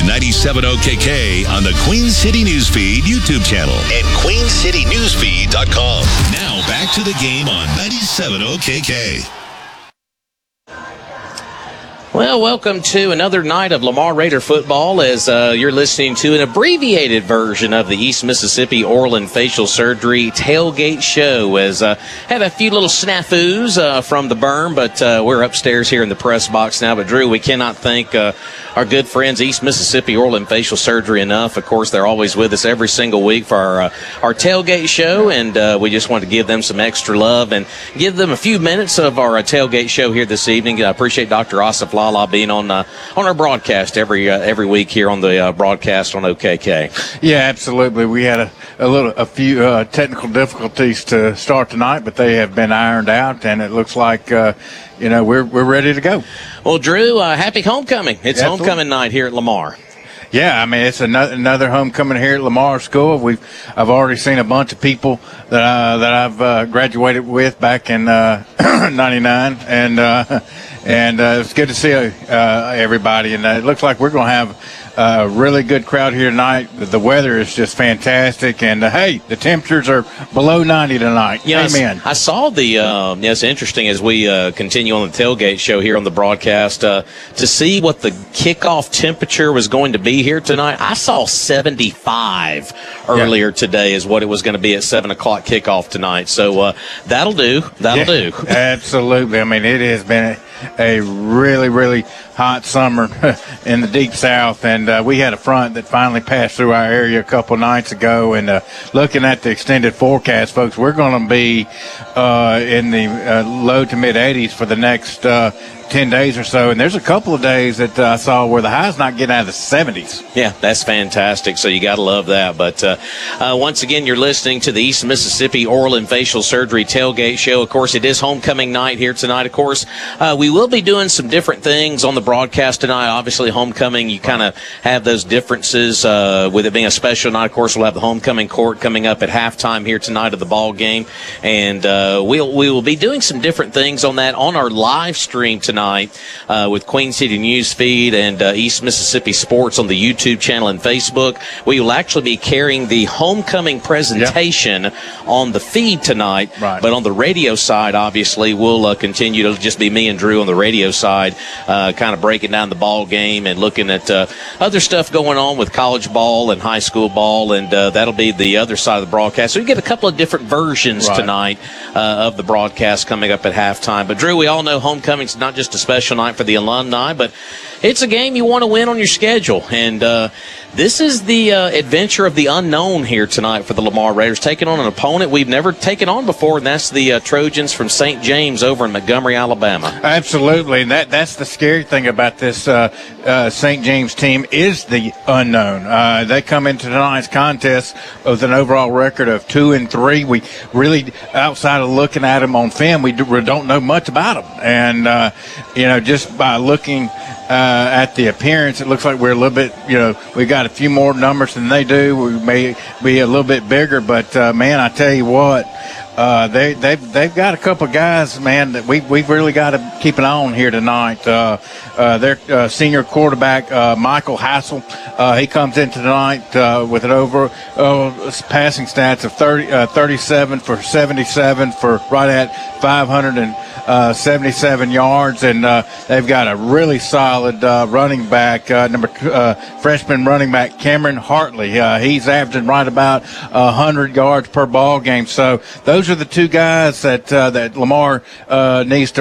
97 OKK on the Queen City Newsfeed YouTube channel and queencitynewsfeed.com. Now back to the game on 97 OKK. Well, welcome to another night of Lamar Raider football as you're listening to an abbreviated version of the East Mississippi Orland Facial Surgery Tailgate Show. As had a few little snafus from the berm, but we're upstairs here in the press box now. But, Drew, we cannot thank our good friends East Mississippi Orland Facial Surgery enough. Of course, they're always with us every single week for our tailgate show, and we just want to give them some extra love and give them a few minutes of our tailgate show here this evening. I appreciate Dr. Asif Lala being on our broadcast every week here on the broadcast on OKK. Yeah, absolutely. We had a few technical difficulties to start tonight, but they have been ironed out, and it looks like we're ready to go. Well, Drew, happy homecoming! It's Absolutely. homecoming night here at Lamar. Yeah, I mean, it's another homecoming here at Lamar School. I've already seen a bunch of people that I've graduated with back in '99, and it's good to see everybody. And it looks like we're going to have a really good crowd here tonight. The weather is just fantastic, and hey, the temperatures are below 90 tonight. Yes, Amen. I saw it's interesting as we continue on the tailgate show here on the broadcast to see what the kickoff temperature was going to be here tonight. I saw 75 earlier today is what it was going to be at 7 o'clock kickoff tonight. So that'll do. That'll do. Absolutely. I mean, it has been a really, really hot summer in the deep south, and we had a front that finally passed through our area a couple nights ago, and looking at the extended forecast, folks, we're going to be in the low to mid 80s for the next 10 days or so, and there's a couple of days that I saw where the high's not getting out of the 70s. Yeah, that's fantastic. So you got to love that. But once again, you're listening to the East Mississippi Orland Facial Surgery Tailgate Show. Of course, it is homecoming night here tonight. Of course, we will be doing some different things on the broadcast tonight. Obviously, homecoming, you kind of have those differences with it being a special night. Of course, we'll have the homecoming court coming up at halftime here tonight of the ball game, and we will be doing some different things on that on our live stream tonight with Queen City Newsfeed and East Mississippi Sports on the YouTube channel and Facebook. We will actually be carrying the homecoming presentation on the feed tonight, but on the radio side, obviously, we'll continue to just be me and Drew on the radio side, kind of breaking down the ball game and looking at other stuff going on with college ball and high school ball, and that'll be the other side of the broadcast. So you get a couple of different versions tonight of the broadcast coming up at halftime. But, Drew, we all know homecoming's not just a special night for the alumni, but it's a game you want to win on your schedule. And this is the adventure of the unknown here tonight for the Lamar Raiders, taking on an opponent we've never taken on before, and that's the Trojans from St. James over in Montgomery, Alabama. Absolutely, and that's the scary thing about this St. James team is the unknown. They come into tonight's contest with an overall record of 2-3. We really, outside of looking at them on film, we don't know much about them, and just by looking at the appearance, it looks like we're a little bit, we got a few more numbers than they do. We may be a little bit bigger, but man, I tell you what, they've got a couple of guys, man, that we've really got to keep an eye on here tonight. Their senior quarterback, Michael Hassel, he comes in tonight with an over passing stats of 37 for 77 for right at 577 yards, and they've got a really solid running back, freshman running back Cameron Hartley. He's averaging right about 100 yards per ball game. So those are the two guys that Lamar needs to